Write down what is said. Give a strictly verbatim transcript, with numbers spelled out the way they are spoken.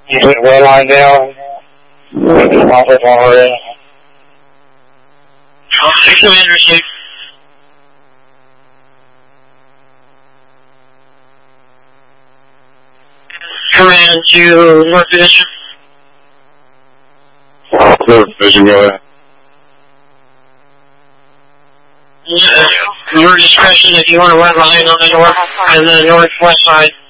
You put red line down. Office already. Okay, Commander, receive. Command to North Division. North Division, go ahead. Uh, your discretion if you want to red line on the north and the northwest side.